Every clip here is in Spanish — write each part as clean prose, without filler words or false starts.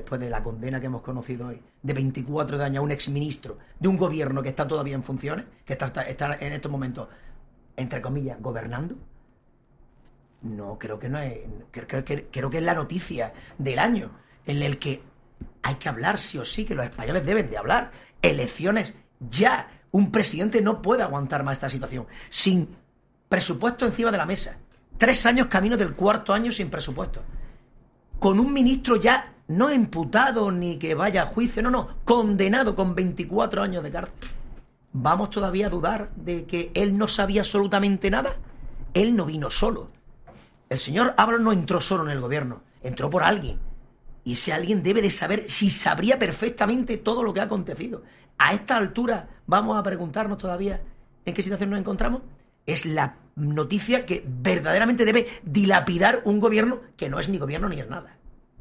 después de la condena que hemos conocido hoy, de 24 años a un exministro de un gobierno que está todavía en funciones, que está en estos momentos, entre comillas, gobernando? No, creo que no es. Creo que es la noticia del año, en el que hay que hablar sí o sí, que los españoles deben de hablar. Elecciones ya. Un presidente no puede aguantar más esta situación. Sin presupuesto encima de la mesa. 3 años camino del 4.º año sin presupuesto. Con un ministro ya no imputado ni que vaya a juicio, no, condenado con 24 años de cárcel. ¿Vamos todavía a dudar de que él no sabía absolutamente nada? Él no vino solo. El señor Ábalos no entró solo en el gobierno, entró por alguien. Y ese alguien debe de saber si sabría perfectamente todo lo que ha acontecido. A esta altura vamos a preguntarnos todavía en qué situación nos encontramos. Es la noticia que verdaderamente debe dilapidar un gobierno que no es ni gobierno ni es nada.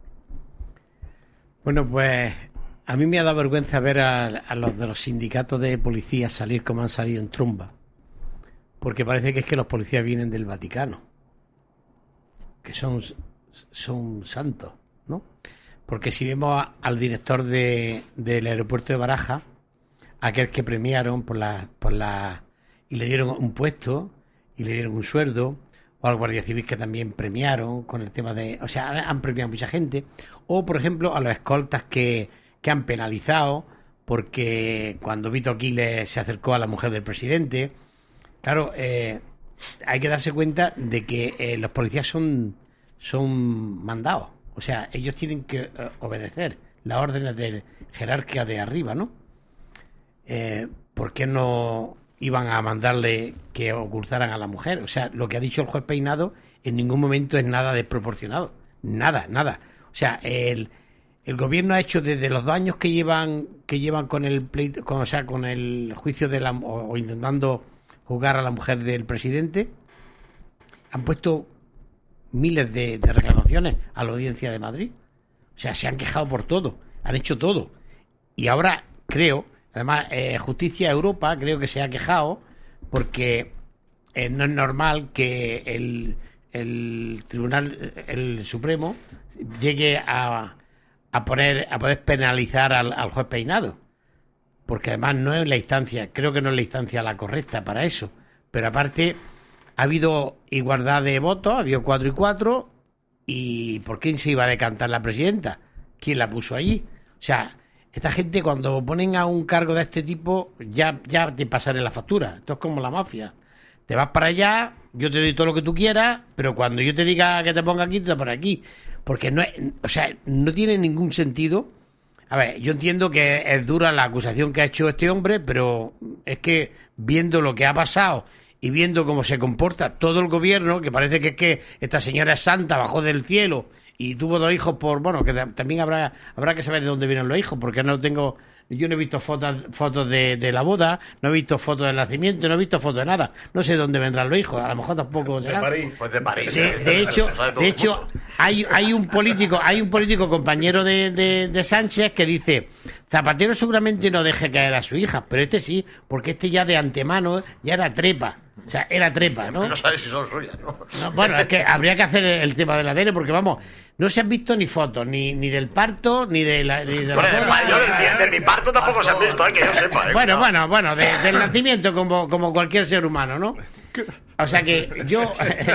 Bueno, pues a mí me ha dado vergüenza ver a los de los sindicatos de policías salir como han salido en tromba. Porque parece que es que los policías vienen del Vaticano. Que son santos, ¿no? Porque si vemos al director del aeropuerto de Barajas, aquel que premiaron y le dieron un puesto y le dieron un sueldo, o al guardia civil que también premiaron con el tema de... O sea, han premiado a mucha gente. O, por ejemplo, a los escoltas que han penalizado porque cuando Vito Aquiles se acercó a la mujer del presidente. Claro, hay que darse cuenta de que los policías son mandados. O sea, ellos tienen que obedecer las órdenes de jerarquía de arriba, ¿no? ¿Por qué no iban a mandarle que ocultaran a la mujer? O sea, lo que ha dicho el juez Peinado en ningún momento es nada desproporcionado. Nada. O sea, el gobierno ha hecho desde los 2 años que llevan con el pleito, con el juicio o intentando juzgar a la mujer del presidente, han puesto miles de reclamaciones a la Audiencia de Madrid. O sea, se han quejado por todo, han hecho todo. Y ahora creo, además, Justicia Europa creo que se ha quejado porque no es normal que el Tribunal, el Supremo, llegue a poder penalizar al juez Peinado. Porque además no es la instancia, creo que no es la instancia la correcta para eso. Pero aparte, ha habido igualdad de votos, ha habido 4 y 4, ¿y por quién se iba a decantar la presidenta? ¿Quién la puso allí? O sea, esta gente cuando ponen a un cargo de este tipo, ya te pasaré la factura. Esto es como la mafia. Te vas para allá, yo te doy todo lo que tú quieras, pero cuando yo te diga que te ponga aquí, te lo pongo aquí. Porque no tiene ningún sentido. A ver, yo entiendo que es dura la acusación que ha hecho este hombre, pero es que viendo lo que ha pasado y viendo cómo se comporta todo el gobierno, que parece que es que esta señora es santa, bajó del cielo y tuvo 2 hijos que también habrá que saber de dónde vienen los hijos, porque yo no he visto fotos de la boda, no he visto fotos del nacimiento, no he visto fotos de nada, no sé de dónde vendrán los hijos, a lo mejor tampoco de París. Pues de París. De hecho hay un político compañero de Sánchez que dice: Zapatero seguramente no deje caer a su hija, pero este sí, porque este ya de antemano ya era trepa. O sea, era trepa, ¿no? No sabes si son suyas, ¿no? Bueno, es que habría que hacer el tema del ADN, porque vamos, no se han visto ni fotos, ni del parto, ni de la yo de mi parto tampoco se han visto, que yo sepa. Bueno, del nacimiento como cualquier ser humano, ¿no? O sea que yo,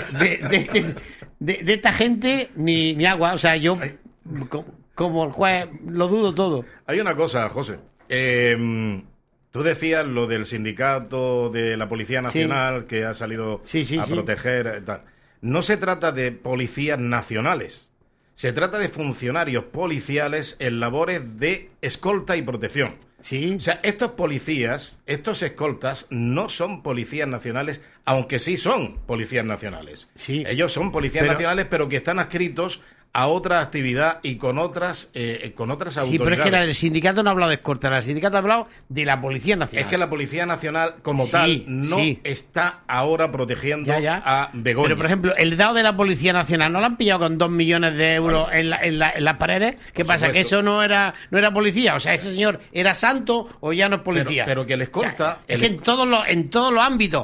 de esta gente, ni agua, o sea, yo, como el juez, lo dudo todo. Hay una cosa, José. Tú decías lo del sindicato de la Policía Nacional que ha salido a proteger. Tal. No se trata de policías nacionales. Se trata de funcionarios policiales en labores de escolta y protección. Sí. O sea, estos policías, estos escoltas, no son policías nacionales, aunque sí son policías nacionales. Sí. Ellos son policías nacionales, pero que están adscritos a otra actividad y con otras autoridades. Sí, pero es que la del sindicato no ha hablado de escolta, el sindicato ha hablado de la Policía Nacional. Es que la Policía Nacional, como tal, no está ahora protegiendo a Begoña. Pero, por ejemplo, el dado de la Policía Nacional, ¿no lo han pillado con 2 millones de euros en las paredes? ¿Qué pasa? Supuesto. ¿Que eso no era policía? O sea, ¿ese señor era santo o ya no es policía? Pero que el escolta... O sea, es que en todos los ámbitos,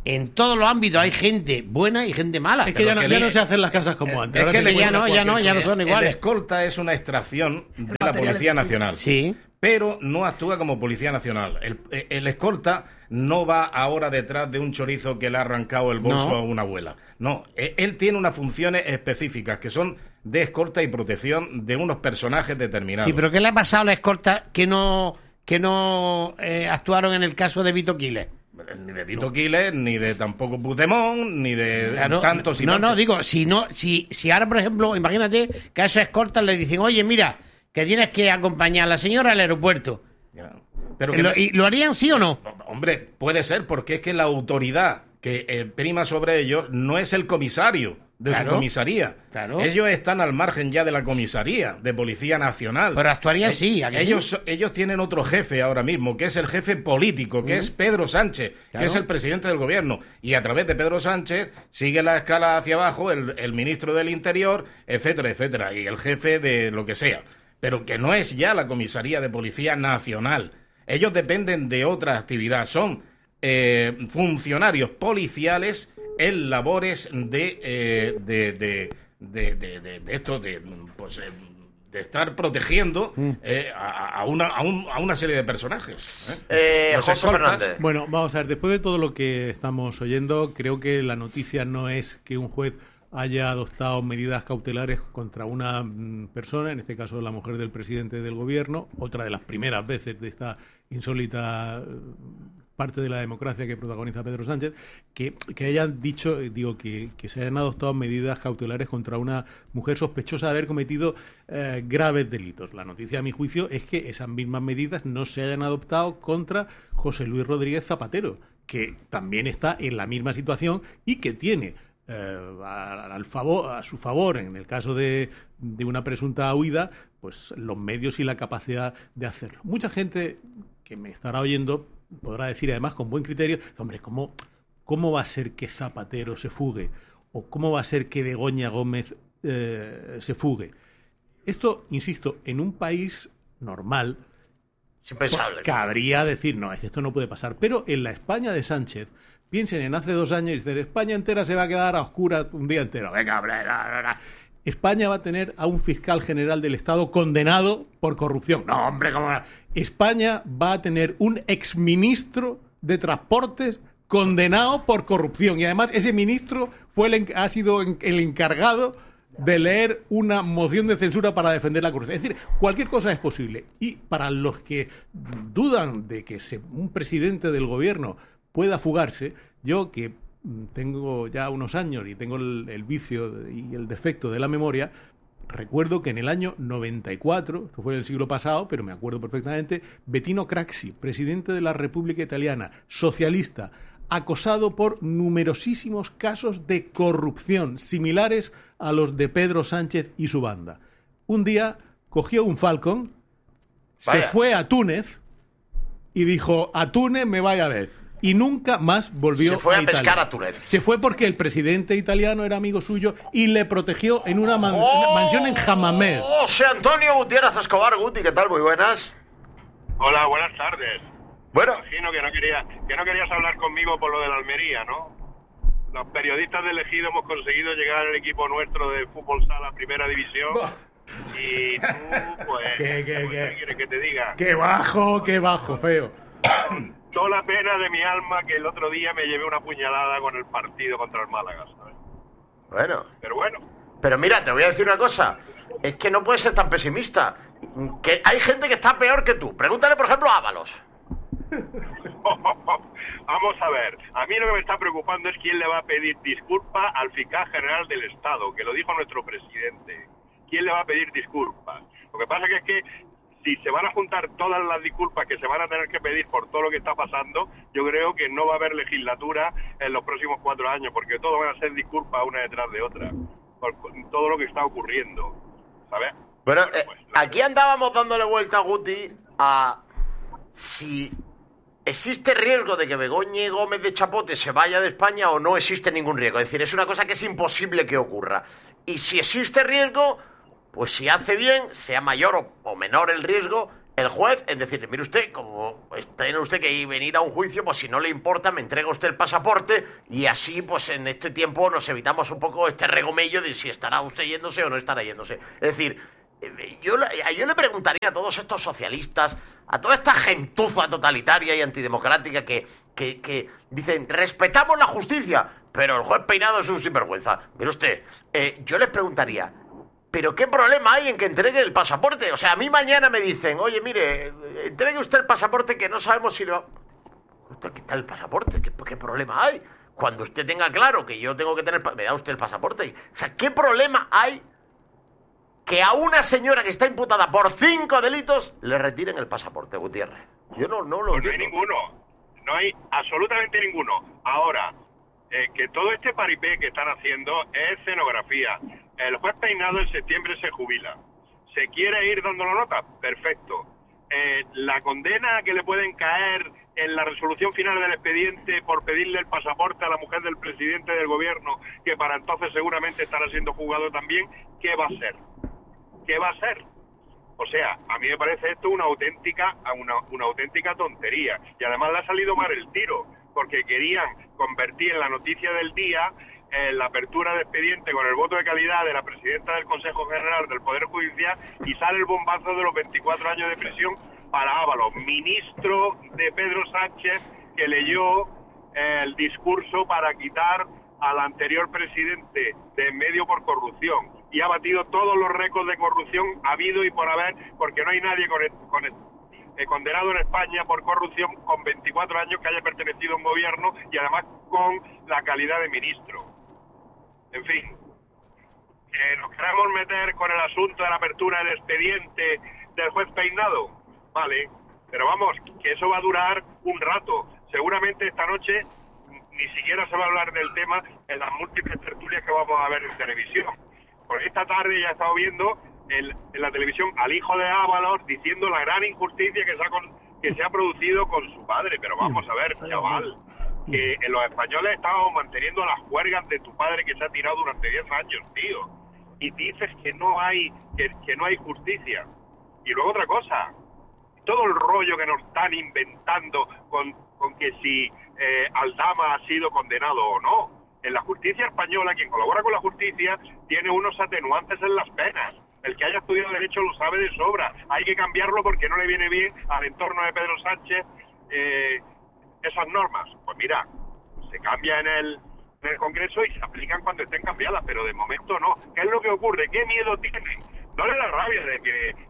en todos los ámbitos hay gente buena y gente mala. Es que ya no se hacen las cosas como antes. Es que ya no son iguales. El escolta es una extracción de la Policía Nacional. Sí. Pero no actúa como Policía Nacional. El escolta no va ahora detrás de un chorizo que le ha arrancado el bolso a una abuela. No, él tiene unas funciones específicas que son de escolta y protección de unos personajes determinados. Sí, pero ¿qué le ha pasado a la escolta que no actuaron en el caso de Vito Quiles? Ni de Vito Quiles, ni de tampoco Puigdemont, ni de tantos y tantos. No, digo, si ahora, por ejemplo, imagínate que a esos escoltas le dicen, oye, mira, que tienes que acompañar a la señora al aeropuerto. Pero ¿Y lo harían sí o no? Hombre, puede ser, porque es que la autoridad que prima sobre ellos no es el comisario de su comisaría. Claro. Ellos están al margen ya de la comisaría, de Policía Nacional. Pero actuaría sí. Ellos tienen otro jefe ahora mismo, que es el jefe político, que es Pedro Sánchez, que es el presidente del gobierno. Y a través de Pedro Sánchez sigue la escala hacia abajo el ministro del Interior, etcétera, etcétera, y el jefe de lo que sea. Pero que no es ya la comisaría de Policía Nacional. Ellos dependen de otra actividad. Son funcionarios policiales en labores de estar protegiendo a una serie de personajes. José Fernández. Bueno, vamos a ver, después de todo lo que estamos oyendo, creo que la noticia no es que un juez haya adoptado medidas cautelares contra una persona, en este caso la mujer del presidente del gobierno, otra de las primeras veces de esta insólita parte de la democracia que protagoniza Pedro Sánchez, que hayan dicho, que se hayan adoptado medidas cautelares contra una mujer sospechosa de haber cometido graves delitos. La noticia, a mi juicio, es que esas mismas medidas no se hayan adoptado contra José Luis Rodríguez Zapatero, que también está en la misma situación y que tiene a su favor, en el caso de una presunta huida, pues los medios y la capacidad de hacerlo. Mucha gente que me estará oyendo podrá decir, además, con buen criterio, hombre, ¿cómo va a ser que Zapatero se fugue? ¿O cómo va a ser que Begoña Gómez se fugue? Esto, insisto, en un país normal, impensable. Cabría decir, no, es que esto no puede pasar. Pero en la España de Sánchez, piensen en hace 2 años y dicen, España entera se va a quedar a oscuras un día entero. Venga, España va a tener a un fiscal general del Estado condenado por corrupción. No, hombre, ¿cómo? España va a tener un exministro de Transportes condenado por corrupción. Y además ese ministro ha sido el encargado de leer una moción de censura para defender la corrupción. Es decir, cualquier cosa es posible. Y para los que dudan de que un presidente del gobierno pueda fugarse, yo que tengo ya unos años y tengo el vicio y el defecto de la memoria, recuerdo que en el año 94, esto fue en el siglo pasado, pero me acuerdo perfectamente, Bettino Craxi, presidente de la República Italiana, socialista, acosado por numerosísimos casos de corrupción similares a los de Pedro Sánchez y su banda. Un día cogió un Falcon, se fue a Túnez y dijo, a Túnez me vaya a ver. Y nunca más volvió a Italia. Se fue a pescar a Túnez. Se fue porque el presidente italiano era amigo suyo y le protegió en una mansión en Hammamet. José Antonio Gutiérrez Escobar. Guti, ¿qué tal? Muy buenas. Hola, buenas tardes. Bueno. Imagino que no querías hablar conmigo por lo de la Almería, ¿no? Los periodistas del Ejido hemos conseguido llegar al equipo nuestro de fútbol sala primera división. Y tú, pues, ¿qué quieres que te diga? Qué bajo, feo. Toda la pena de mi alma que el otro día me llevé una puñalada con el partido contra el Málaga, ¿sabes? Bueno. Pero bueno. Pero mira, te voy a decir una cosa. Es que no puedes ser tan pesimista. Que hay gente que está peor que tú. Pregúntale, por ejemplo, a Ábalos. Vamos a ver. A mí lo que me está preocupando es quién le va a pedir disculpas al fiscal general del Estado, que lo dijo nuestro presidente. ¿Quién le va a pedir disculpas? Lo que pasa que es que si se van a juntar todas las disculpas que se van a tener que pedir por todo lo que está pasando, yo creo que no va a haber legislatura en los próximos 4 años, porque todo van a ser disculpas una detrás de otra, por todo lo que está ocurriendo, ¿sabes? Bueno, aquí andábamos dándole vuelta a Guti a si existe riesgo de que Begoña Gómez de Chapote se vaya de España o no existe ningún riesgo. Es decir, es una cosa que es imposible que ocurra. Y si existe riesgo, pues si hace bien, sea mayor o menor el riesgo, el juez en decirle, mire usted, como tiene usted que venir a un juicio, pues si no le importa, me entrega usted el pasaporte y así, pues en este tiempo nos evitamos un poco este regomello de si estará usted yéndose o no estará yéndose. Es decir, yo le preguntaría a todos estos socialistas, a toda esta gentuza totalitaria y antidemocrática que dicen, respetamos la justicia, pero el juez Peinado es un sinvergüenza. Mire usted, yo les preguntaría, ¿pero qué problema hay en que entregue el pasaporte? O sea, a mí mañana me dicen, oye, mire, entregue usted el pasaporte que no sabemos si le va... ¿Usted quita el pasaporte? ¿Qué problema hay? Cuando usted tenga claro que yo tengo que tener... Me da usted el pasaporte. O sea, ¿qué problema hay que a una señora que está imputada por 5 delitos le retiren el pasaporte, Gutiérrez? Yo no lo entiendo. No hay ninguno. No hay absolutamente ninguno. Ahora, que todo este paripé que están haciendo es escenografía. El juez Peinado en septiembre se jubila. ¿Se quiere ir dando la nota? Perfecto. La condena que le pueden caer en la resolución final del expediente por pedirle el pasaporte a la mujer del presidente del gobierno, que para entonces seguramente estará siendo juzgado también, ¿qué va a ser? ¿Qué va a ser? O sea, a mí me parece esto una auténtica tontería. Y además le ha salido mal el tiro, porque querían convertir en la noticia del día la apertura de expediente con el voto de calidad de la presidenta del Consejo General del Poder Judicial, y sale el bombazo de los 24 años de prisión para Ábalos, ministro de Pedro Sánchez, que leyó el discurso para quitar al anterior presidente de en medio por corrupción, y ha batido todos los récords de corrupción habido y por haber, porque no hay nadie condenado en España por corrupción con 24 años que haya pertenecido a un gobierno y además con la calidad de ministro. En fin, que nos queremos meter con el asunto de la apertura del expediente del juez Peinado, vale, pero vamos, que eso va a durar un rato. Seguramente esta noche ni siquiera se va a hablar del tema en las múltiples tertulias que vamos a ver en televisión. Porque esta tarde ya he estado viendo en la televisión al hijo de Ábalos diciendo la gran injusticia que se ha producido con su padre. Pero vamos a ver, chaval, que en los españoles estábamos manteniendo las juergas de tu padre que se ha tirado durante 10 años, tío. Y dices que no hay justicia. Y luego otra cosa, todo el rollo que nos están inventando con que si Aldama ha sido condenado o no. En la justicia española, quien colabora con la justicia tiene unos atenuantes en las penas. El que haya estudiado Derecho lo sabe de sobra. Hay que cambiarlo porque no le viene bien al entorno de Pedro Sánchez esas normas. Pues mira, se cambia en el Congreso y se aplican cuando estén cambiadas, pero de momento no. ¿Qué es lo que ocurre? ¿Qué miedo tienen? No le da rabia de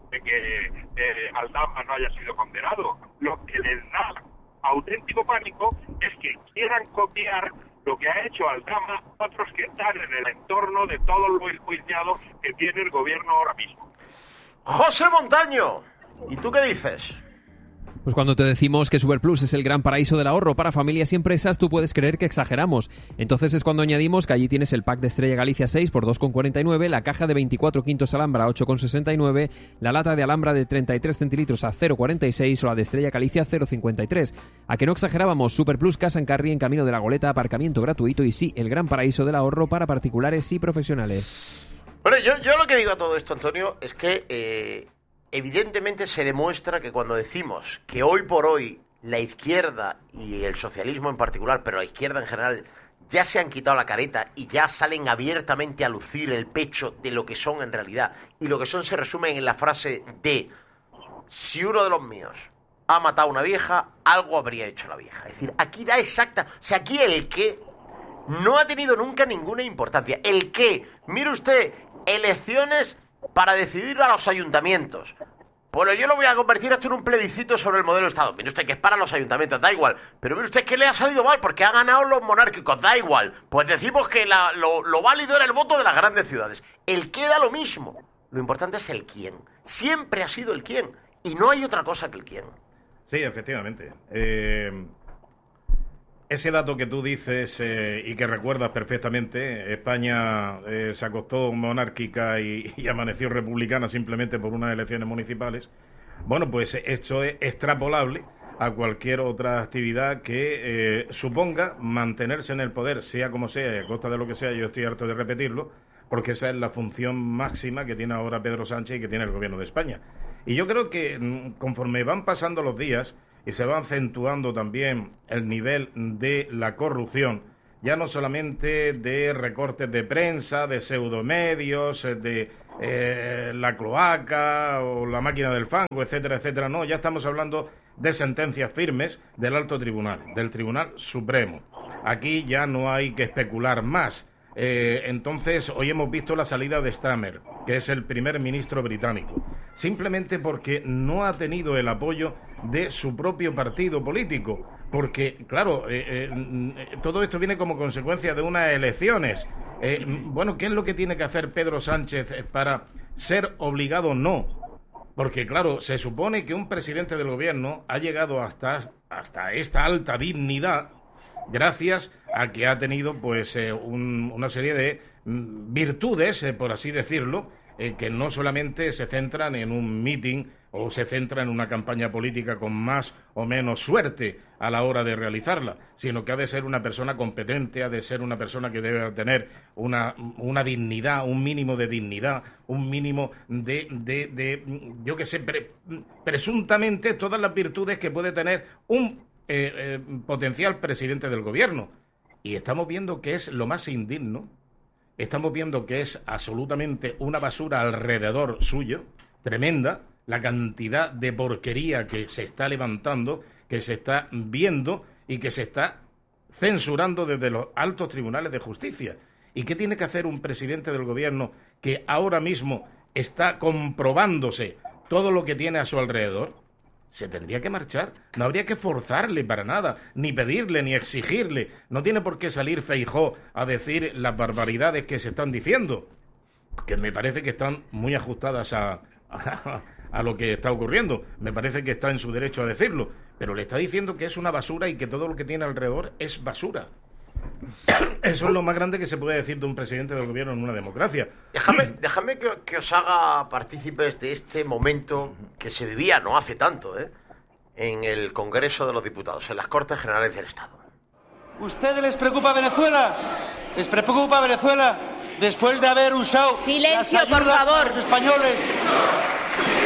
que Aldama no haya sido condenado. Lo que les da auténtico pánico es que quieran copiar lo que ha hecho Aldama otros que están en el entorno de todos los enjuiciados que tiene el gobierno ahora mismo. José Montaño, ¿y tú qué dices? Pues cuando te decimos que Superplus es el gran paraíso del ahorro para familias y empresas, tú puedes creer que exageramos. Entonces es cuando añadimos que allí tienes el pack de Estrella Galicia 6 por 2,49, la caja de 24 quintos Alhambra a 8,69, la lata de Alhambra de 33 centilitros a 0,46 o la de Estrella Galicia 0,53. ¿A que no exagerábamos? Superplus Casa en Carri en Camino de la Goleta, aparcamiento gratuito y sí, el gran paraíso del ahorro para particulares y profesionales. Bueno, yo lo que digo a todo esto, Antonio, es que evidentemente se demuestra que cuando decimos que hoy por hoy la izquierda y el socialismo en particular, pero la izquierda en general, ya se han quitado la careta y ya salen abiertamente a lucir el pecho de lo que son en realidad, y lo que son se resumen en la frase de: si uno de los míos ha matado a una vieja, algo habría hecho la vieja. Es decir, aquí da exacta... O sea, aquí el qué no ha tenido nunca ninguna importancia. El qué, mire usted, elecciones para decidir a los ayuntamientos. Bueno, yo lo voy a convertir esto en un plebiscito sobre el modelo de Estado. Mire usted que es para los ayuntamientos, da igual. Pero mire usted que le ha salido mal porque ha ganado los monárquicos, da igual. Pues decimos que lo válido era el voto de las grandes ciudades. El qué da lo mismo. Lo importante es el quién. Siempre ha sido el quién. Y no hay otra cosa que el quién. Sí, efectivamente. Ese dato que tú dices y que recuerdas perfectamente, España se acostó monárquica y amaneció republicana simplemente por unas elecciones municipales. Bueno, pues esto es extrapolable a cualquier otra actividad que suponga mantenerse en el poder, sea como sea, y a costa de lo que sea. Yo estoy harto de repetirlo, porque esa es la función máxima que tiene ahora Pedro Sánchez y que tiene el gobierno de España. Y yo creo que conforme van pasando los días y se va acentuando también el nivel de la corrupción, ya no solamente de recortes de prensa, de pseudomedios, de la cloaca o la máquina del fango, etcétera, etcétera, no, ya estamos hablando de sentencias firmes del Alto Tribunal, del Tribunal Supremo. Aquí ya no hay que especular más. Entonces, hoy hemos visto la salida de Starmer, que es el primer ministro británico, simplemente porque no ha tenido el apoyo de su propio partido político, porque, claro, todo esto viene como consecuencia de unas elecciones. Bueno, ¿qué es lo que tiene que hacer Pedro Sánchez para ser obligado? No. Porque, claro, se supone que un presidente del gobierno ha llegado hasta esta alta dignidad gracias a que ha tenido pues una serie de virtudes, por así decirlo, que no solamente se centran en un meeting o se centran en una campaña política con más o menos suerte a la hora de realizarla, sino que ha de ser una persona competente, ha de ser una persona que debe tener una dignidad, un mínimo de dignidad, un mínimo de yo qué sé, presuntamente todas las virtudes que puede tener un potencial presidente del gobierno. Y estamos viendo que es lo más indigno, estamos viendo que es absolutamente una basura alrededor suyo, tremenda, la cantidad de porquería que se está levantando, que se está viendo y que se está censurando desde los altos tribunales de justicia. ¿Y qué tiene que hacer un presidente del gobierno que ahora mismo está comprobándose todo lo que tiene a su alrededor? Se tendría que marchar, no habría que forzarle para nada, ni pedirle, ni exigirle. No tiene por qué salir Feijóo a decir las barbaridades que se están diciendo, que me parece que están muy ajustadas a lo que está ocurriendo. Me parece que está en su derecho a decirlo, pero le está diciendo que es una basura y que todo lo que tiene alrededor es basura. Eso es lo más grande que se puede decir de un presidente del gobierno en una democracia. Déjame que os haga partícipes de este momento que se vivía no hace tanto, en el Congreso de los Diputados, en las Cortes Generales del Estado. ¿Ustedes les preocupa Venezuela? ¿Les preocupa Venezuela después de haber usado silencio, las ayudas por favor, a los españoles?